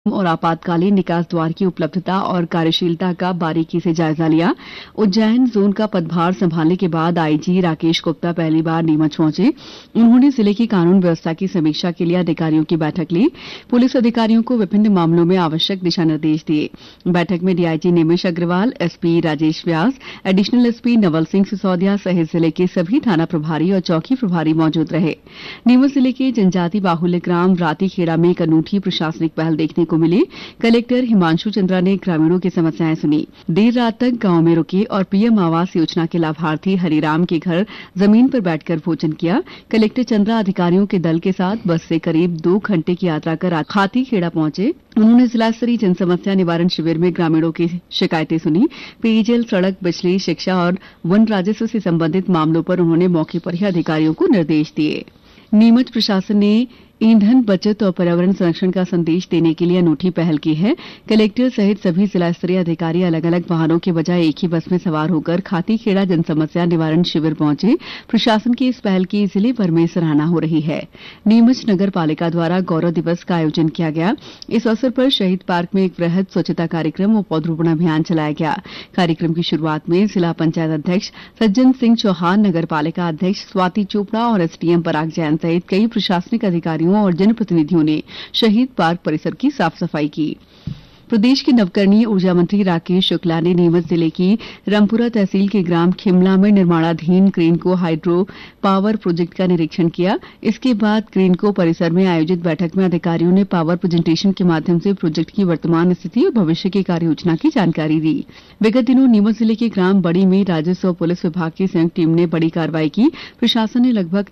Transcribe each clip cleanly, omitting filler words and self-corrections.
और आपातकालीन निकास द्वार की उपलब्धता और कार्यशीलता का बारीकी से जायजा लिया। उज्जैन जोन का पदभार संभालने के बाद आईजी राकेश गुप्ता पहली बार नीमच पहुंचे। उन्होंने जिले की कानून व्यवस्था की समीक्षा के लिए अधिकारियों की बैठक ली। पुलिस अधिकारियों को विभिन्न मामलों में आवश्यक दिशा निर्देश दिए। बैठक में डीआईजी निमिष अग्रवाल, एसपी राजेश व्यास, एडिशनल एसपी नवल सिंह सिसोदिया सहित जिले के सभी थाना प्रभारी और चौकी प्रभारी मौजूद रहे। नीमच जिले के जनजाति बाहुल्य ग्राम रातीखेड़ा में एक अनूठी प्रशासनिक पहल देखने को मिली। कलेक्टर हिमांशु चंद्रा ने ग्रामीणों की समस्याएं सुनी। देर रात तक गांव में रुके और पीएम आवास योजना के लाभार्थी हरिराम के घर जमीन पर बैठकर भोजन किया। कलेक्टर चंद्रा अधिकारियों के दल के साथ बस से करीब 2 घंटे की यात्रा कर हाथीखेड़ा पहुंचे। उन्होंने जिला स्तरीय जन समस्या निवारण शिविर में ग्रामीणों की शिकायतें सुनी। पेयजल, सड़क, बिजली, शिक्षा और वन राजस्व से संबंधित मामलों पर उन्होंने मौके पर ही अधिकारियों को निर्देश दिए। नीमच प्रशासन ने ईंधन बचत और पर्यावरण संरक्षण का संदेश देने के लिए अनूठी पहल की है। कलेक्टर सहित सभी जिला स्तरीय अधिकारी अलग अलग वाहनों के बजाय एक ही बस में सवार होकर खातीखेड़ा जन समस्या निवारण शिविर पहुंचे। प्रशासन की इस पहल की जिले भर में सराहना हो रही है। नीमच नगर पालिका द्वारा गौरव दिवस का आयोजन किया गया। इस अवसर पर शहीद पार्क में एक वृहद स्वच्छता कार्यक्रम और पौधरोपण अभियान चलाया गया। कार्यक्रम की शुरुआत में जिला पंचायत अध्यक्ष सज्जन सिंह चौहान, नगर पालिका अध्यक्ष स्वाति चोपड़ा और एसडीएम पराग जैन सहित कई प्रशासनिक अधिकारियों और जनप्रतिनिधियों ने शहीद पार्क परिसर की साफ सफाई की। प्रदेश के नवकरणीय ऊर्जा मंत्री राकेश शुक्ला ने नीमच जिले की रामपुरा तहसील के ग्राम खिमला में निर्माणाधीन क्रेनको हाइड्रो पावर प्रोजेक्ट का निरीक्षण किया। इसके बाद क्रेनको परिसर में आयोजित बैठक में अधिकारियों ने पावर प्रेजेंटेशन के माध्यम से प्रोजेक्ट की वर्तमान स्थिति और भविष्य की कार्य योजना की जानकारी दी। विगत दिनों नीमच जिले के ग्राम बड़ी में राजस्व और पुलिस विभाग की संयुक्त टीम ने बड़ी कार्रवाई की। प्रशासन ने लगभग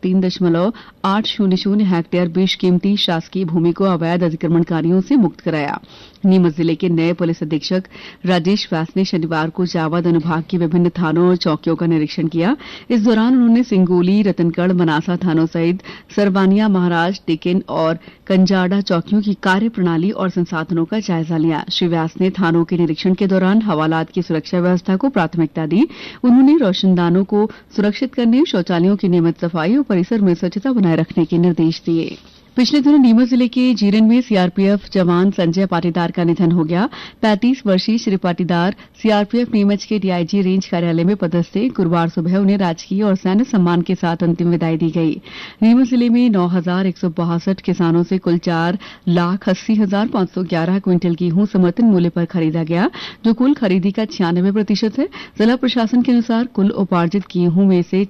3.800 हेक्टेयर बेशकीमती शासकीय भूमि को अवैध अतिक्रमणकारियों से मुक्त कराया। नीमच जिले के नए पुलिस अधीक्षक राजेश व्यास ने शनिवार को जावद अनुभाग के विभिन्न थानों और चौकियों का निरीक्षण किया। इस दौरान उन्होंने सिंगोली, रतनगढ़, मनासा थानों सहित सरवानिया, महाराज, टिकिन और कंजाड़ा चौकियों की कार्य प्रणाली और संसाधनों का जायजा लिया। श्री व्यास ने थानों के निरीक्षण के दौरान हवालात की सुरक्षा व्यवस्था को प्राथमिकता दी। उन्होंने रोशनदानों को सुरक्षित करने, शौचालयों की नियमित सफाई और परिसर में स्वच्छता बनाए रखने के निर्देश दिए। पिछले दिनों नीमच जिले के जीरन में सीआरपीएफ जवान संजय पाटीदार का निधन हो गया। 35 वर्षीय श्री पाटीदार सीआरपीएफ नीमच के डीआईजी रेंज कार्यालय में पदस्थ थे। गुरुवार सुबह उन्हें राजकीय और सैन्य सम्मान के साथ अंतिम विदाई दी गई। नीमच जिले में 9,162 किसानों से कुल 4,80,511 क्विंटल गेहूं समर्थन मूल्य पर खरीदा गया, जो कुल खरीदी का 96% है। जिला प्रशासन के अनुसार कुल उपार्जित गेहूं में से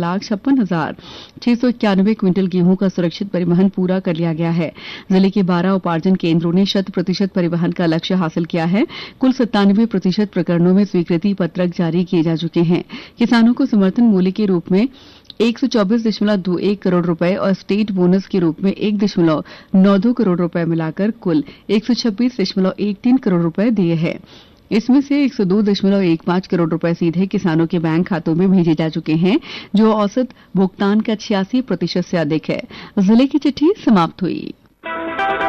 4,56,691 क्विंटल गेहूं का सुरक्षित परिवहन पूरा कर लिया गया है। जिले के 12 उपार्जन केंद्रों ने 100% परिवहन का लक्ष्य हासिल किया है। कुल 97% प्रकरणों में स्वीकृति पत्रक जारी किए जा चुके हैं। किसानों को समर्थन मूल्य के रूप में 124.21 करोड़ रुपए और स्टेट बोनस के रूप में 1.92 करोड़ रुपए मिलाकर कुल 126.13 करोड़ रुपए दिए हैं। इसमें से 102.15 करोड़ रुपए सीधे किसानों के बैंक खातों में भेजे जा चुके हैं, जो औसत भुगतान का 86% से अधिक है। जिले की चिट्ठी समाप्त हुई।